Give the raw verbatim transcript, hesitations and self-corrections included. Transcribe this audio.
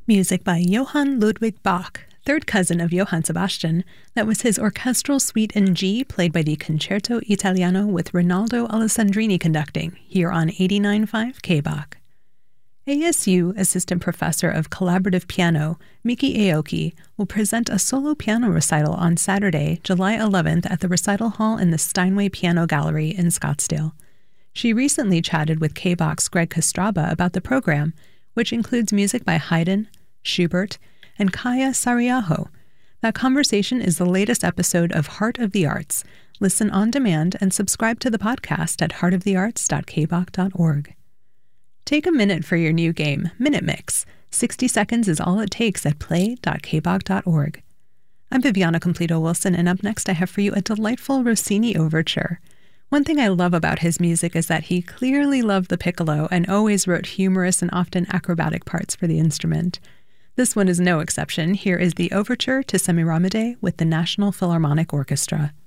Music by Johann Ludwig Bach, third cousin of Johann Sebastian. That was his orchestral suite in G, played by the Concerto Italiano with Rinaldo Alessandrini conducting, here on eighty-nine point five K B A C. A S U Assistant Professor of Collaborative Piano, Miki Aoki, will present a solo piano recital on Saturday, July eleventh at the Recital Hall in the Steinway Piano Gallery in Scottsdale. She recently chatted with K B A C's Greg Kostraba about the program, which includes music by Haydn, Schubert, and Kaya Sariaho. That conversation is the latest episode of Heart of the Arts. Listen on demand and subscribe to the podcast at heart of the arts dot k b a c dot org. Take a minute for your new game, Minute Mix. sixty seconds is all it takes at play dot k b a c dot org. I'm Viviana Completo-Wilson, and up next I have for you a delightful Rossini overture. One thing I love about his music is that he clearly loved the piccolo and always wrote humorous and often acrobatic parts for the instrument. This one is no exception. Here is the overture to Semiramide with the National Philharmonic Orchestra.